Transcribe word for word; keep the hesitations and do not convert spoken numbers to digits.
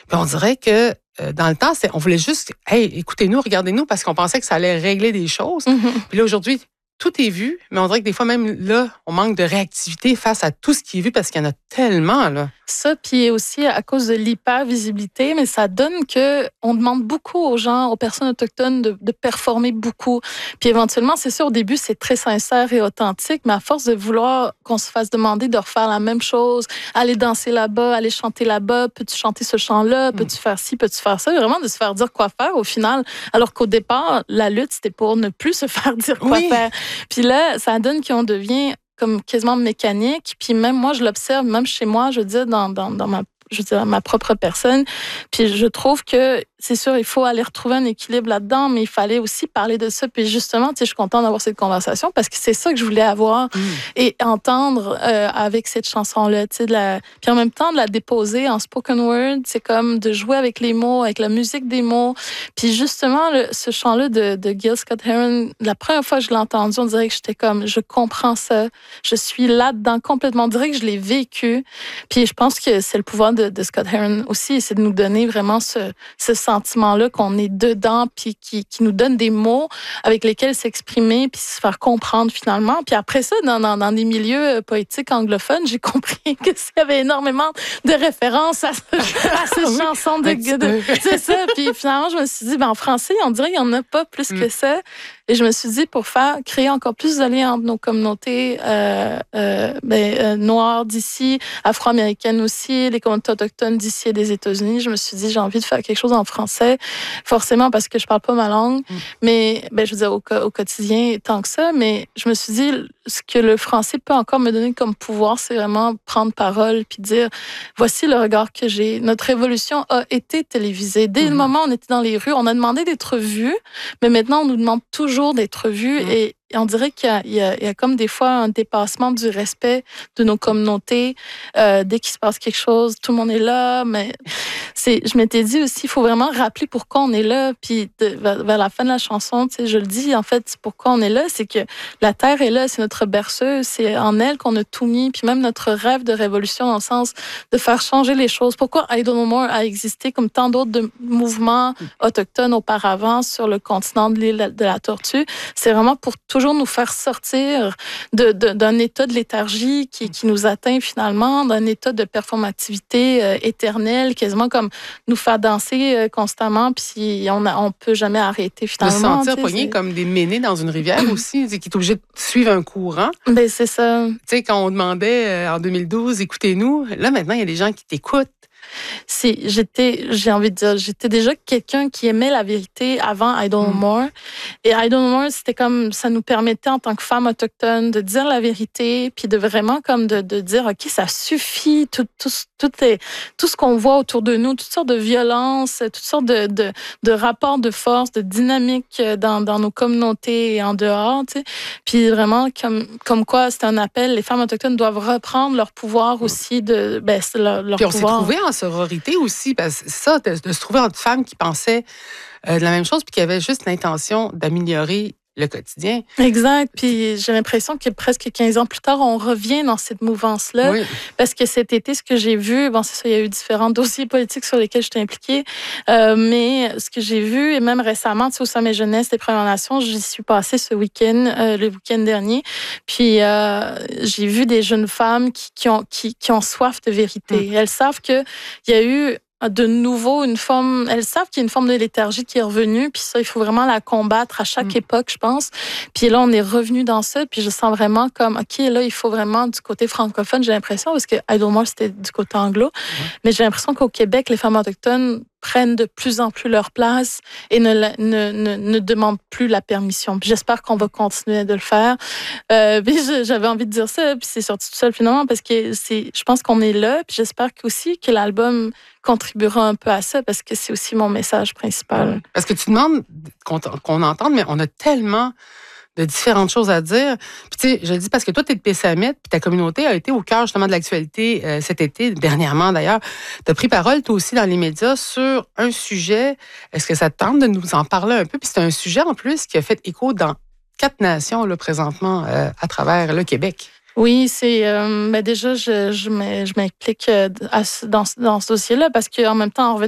Puis on dirait que euh, dans le temps, c'est, on voulait juste, hey, écoutez-nous, regardez-nous, parce qu'on pensait que ça allait régler des choses. Mm-hmm. Puis là, aujourd'hui, tout est vu, mais on dirait que des fois, même là, on manque de réactivité face à tout ce qui est vu parce qu'il y en a tellement, là. Ça, puis aussi à cause de l'hyper-visibilité, mais ça donne que on demande beaucoup aux gens, aux personnes autochtones de, de performer beaucoup. Puis éventuellement, c'est sûr, au début, c'est très sincère et authentique, mais à force de vouloir qu'on se fasse demander de refaire la même chose, aller danser là-bas, aller chanter là-bas, peux-tu chanter ce chant-là, peux-tu faire ci, peux-tu faire ça, vraiment de se faire dire quoi faire au final, alors qu'au départ, la lutte, c'était pour ne plus se faire dire quoi Oui. faire. Puis là, ça donne qu'on devient comme quasiment mécanique. Puis même moi, je l'observe, même chez moi, je veux dire, dans, dans, dans ma, je veux dire, ma propre personne. Puis je trouve que, c'est sûr, il faut aller retrouver un équilibre là-dedans, mais il fallait aussi parler de ça. Puis justement, tu sais, je suis contente d'avoir cette conversation parce que c'est ça que je voulais avoir mmh. et entendre euh, avec cette chanson-là, tu sais, de la... Puis en même temps, de la déposer en spoken word, c'est comme de jouer avec les mots, avec la musique des mots. Puis justement, le, ce chant-là de, de Gil Scott-Heron, la première fois que je l'ai entendu, on dirait que j'étais comme, je comprends ça. Je suis là-dedans complètement. On dirait que je l'ai vécu. Puis je pense que c'est le pouvoir de, de Scott-Heron aussi, c'est de nous donner vraiment ce, ce sentiment-là qu'on est dedans, puis qui, qui nous donne des mots avec lesquels s'exprimer, puis se faire comprendre finalement. Puis après ça, dans, dans, dans des milieux poétiques anglophones, j'ai compris que s'il y avait énormément de références à, à ces oui, chansons de... de c'est ça. Puis finalement, je me suis dit, ben, en français, on dirait qu'il n'y en a pas plus mm. que ça. Et je me suis dit, pour faire créer encore plus de liens entre nos communautés euh, euh, ben, euh, noires d'ici, afro-américaines aussi, les communautés autochtones d'ici et des États-Unis, je me suis dit, j'ai envie de faire quelque chose en français, forcément parce que je parle pas ma langue, mm. mais ben, je veux dire au, au quotidien tant que ça, mais je me suis dit, ce que le français peut encore me donner comme pouvoir, c'est vraiment prendre parole puis dire, voici le regard que j'ai. Notre révolution a été télévisée. Dès mm. le moment où on était dans les rues, on a demandé d'être vus, mais maintenant, on nous demande toujours d'être vus mmh. et on dirait qu'il y a, il y, a, il y a comme des fois un dépassement du respect de nos communautés. Euh, dès qu'il se passe quelque chose, tout le monde est là, mais c'est, je m'étais dit aussi, il faut vraiment rappeler pourquoi on est là. Puis de, vers, vers la fin de la chanson, tu sais, je le dis, en fait, pourquoi on est là, c'est que la Terre est là, c'est notre berceuse, c'est en elle qu'on a tout mis, puis même notre rêve de révolution dans le sens de faire changer les choses. Pourquoi I Don't Know More a existé comme tant d'autres de mouvements autochtones auparavant sur le continent de l'île de la Tortue? C'est vraiment pour tout toujours nous faire sortir de, de, d'un état de léthargie qui, qui nous atteint finalement, d'un état de performativité euh, éternelle, quasiment comme nous faire danser euh, constamment, puis on ne on peut jamais arrêter finalement. De se sentir poigné comme des ménés dans une rivière aussi, qui est obligé de suivre un courant. Ben, c'est ça. Tu sais, quand on demandait euh, en deux mille douze, écoutez-nous, là maintenant, il y a des gens qui t'écoutent. C'est, j'étais, j'ai envie de dire, j'étais déjà quelqu'un qui aimait la vérité avant I Don't Know More. Et I Don't Know More, c'était comme, ça nous permettait en tant que femmes autochtones de dire la vérité, puis de vraiment comme de, de dire, OK, ça suffit, tout, tout, tout, est, tout ce qu'on voit autour de nous, toutes sortes de violences, toutes sortes de, de, de rapports de force, de dynamiques dans, dans nos communautés et en dehors, tu sais. Puis vraiment, comme, comme quoi, c'est un appel, les femmes autochtones doivent reprendre leur pouvoir aussi de, ben, leur, leur puis on pouvoir. S'est trouvé en sororité aussi, parce que ça, de, de se trouver entre femmes qui pensaient euh, de la même chose puis qui avaient juste l'intention d'améliorer le quotidien. Exact. Puis j'ai l'impression que presque quinze ans plus tard, on revient dans cette mouvance-là. Oui. Parce que cet été, ce que j'ai vu, bon, c'est ça, il y a eu différents dossiers politiques sur lesquels j'étais impliquée, euh, mais ce que j'ai vu, et même récemment, tu sais, au Sommet Jeunesse des Premières Nations, j'y suis passée ce week-end, euh, le week-end dernier, puis euh, j'ai vu des jeunes femmes qui, qui, ont, qui, qui ont soif de vérité. Hum. Elles savent qu'il y a eu de nouveau une forme, elles savent qu'il y a une forme de léthargie qui est revenue, puis ça, il faut vraiment la combattre à chaque mmh. époque, je pense. Puis là, on est revenu dans ça, puis je sens vraiment comme, OK, là, il faut vraiment du côté francophone, j'ai l'impression, parce que I Don't Know More, c'était du côté anglo, mmh. mais j'ai l'impression qu'au Québec, les femmes autochtones prennent de plus en plus leur place et ne, ne, ne, ne demandent plus la permission. Puis j'espère qu'on va continuer de le faire. Euh, puis j'avais envie de dire ça, puis c'est sorti tout seul finalement, parce que c'est, je pense qu'on est là, puis j'espère aussi que l'album contribuera un peu à ça, parce que c'est aussi mon message principal. Parce que tu demandes qu'on, qu'on entende, mais on a tellement de différentes choses à dire. Puis tu sais, je le dis parce que toi, tu es de Pessamit, puis ta communauté a été au cœur justement de l'actualité euh, cet été, dernièrement d'ailleurs. Tu as pris parole, toi aussi, dans les médias sur un sujet. Est-ce que ça te tente de nous en parler un peu? Puis c'est un sujet en plus qui a fait écho dans quatre nations là, présentement euh, à travers le Québec. Oui, c'est euh, ben déjà, je, je m'implique dans, dans ce dossier-là parce qu'en même temps, en revenant